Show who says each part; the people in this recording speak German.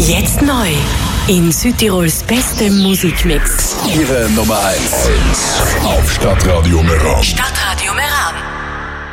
Speaker 1: Jetzt neu. In Südtirols bestem Musikmix.
Speaker 2: Ihre Nummer 1 auf Stadtradio Meran.
Speaker 1: Stadtradio Meran.